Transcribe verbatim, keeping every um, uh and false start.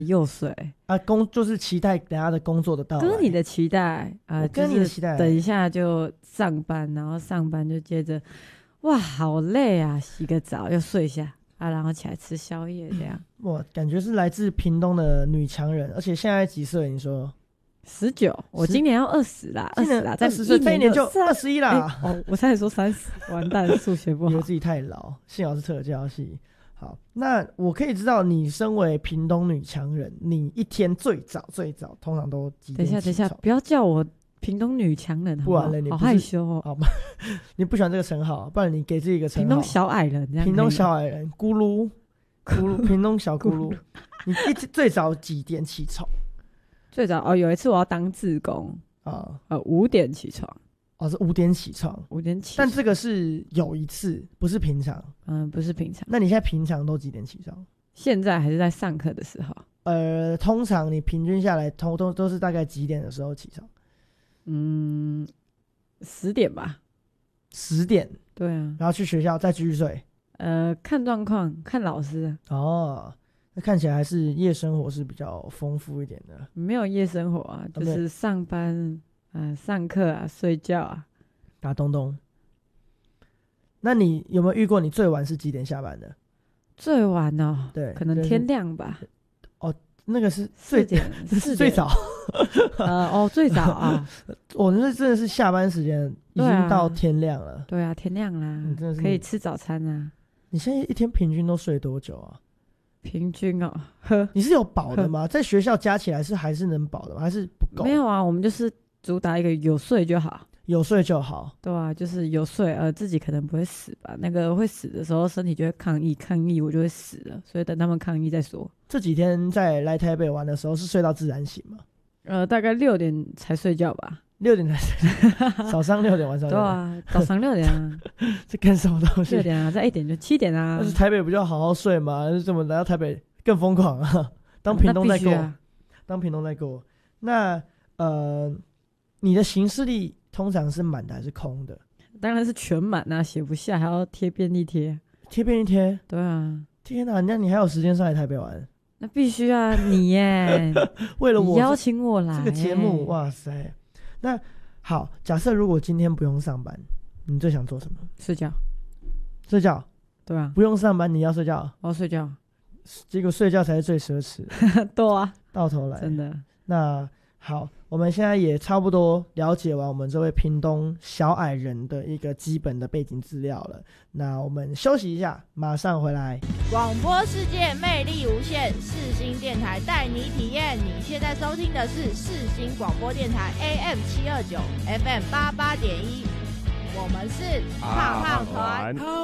又睡啊，工就是期待等下的工作的到来。 跟你的期待啊， 跟你的期待， 就是、等一下就上班，然后上班就接着，哇，好累啊，洗个澡又睡一下啊，然后起来吃宵夜这样。 哇，感觉是来自屏东的女强人，而且现在几岁？你说？ 十九，我今年要二十啦，二十啦， 二十岁，这一年就二十一啦。 欸、哦，我差点说三十，完蛋，数学不好， 以为自己太老，幸好是特教系。好，那我可以知道，你身为屏东女强人，你一天最早最早通常都几点起床？ 等一下，等一下，不要叫我屏东女强人好不好？ 不然了，你好害羞哦。 好吧，你不喜欢这个称号，不然你给自己一个称号。 屏东小矮人， 屏东小矮人，咕噜咕噜，屏东小咕噜。你一最早几点起床？ 最早哦，有一次我要当志工啊，呃，五点起床。 哦，是五点起床， 五点起床。 但这个是有一次，不是平常。 嗯，不是平常。 那你现在平常都几点起床？ 现在还是在上课的时候。 呃，通常你平均下来，通都都是大概几点的时候起床？ 嗯，十点吧。 十点。 对啊。 然后去学校再继续睡。 呃，看状况，看老师。 哦。那看起来还是夜生活是比较丰富一点的。 没有夜生活啊，就是上班、呃、上课啊，睡觉啊， 打东东。那你有没有遇过你最晚是几点下班的？ 最晚哦， 对， 可能天亮吧。 就是、哦，那个是最点， 是最早。 呃，哦，最早啊， 我那真的是下班时间已经到天亮了。 对啊，天亮啦，你真的是可以吃早餐啊。 你现在一天平均都睡多久啊？ 平均哦，呵， 你是有饱的吗？在学校加起来是还是能饱的吗？还是不够？ 没有啊，我们就是主打一个有睡就好， 有睡就好。 对啊，就是有睡，呃，自己可能不会死吧？那个会死的时候，身体就会抗议，抗议我就会死了，所以等他们抗议再说。 这几天在来台北玩的时候是睡到自然醒吗？ 呃，大概六点才睡觉吧。 六点才睡，早上六点，晚上六点。 对啊，早上六点啊。 这干什么东西？ 六点啊，在一点就七点啊。 但是台北不就好好睡吗？怎么来到台北更疯狂啊？当屏东在过、啊，当屏东在过。那呃，你的行事历通常是满的还是空的？ 当然是全满啊，写不下还要贴便利贴。 贴便利贴？ 对啊。 天哪，那你还有时间上来台北玩？ 那必须啊，你耶， 为了我邀请我来这个节目，哇塞！那好，假设如果今天不用上班，你最想做什么？ 睡觉。 睡觉？ 对啊。 不用上班，你要睡觉？ 我要睡觉。 结果睡觉才是最奢侈的。 对啊。 到头来， 真的。 那好，我们现在也差不多了解完我们这位屏东小矮人的一个基本的背景资料了。那我们休息一下，马上回来。 广播世界魅力无限，世新电台带你体验。你现在收听的是世新广播电台 A M 七二九 F M 八八点一，我们是胖胖团。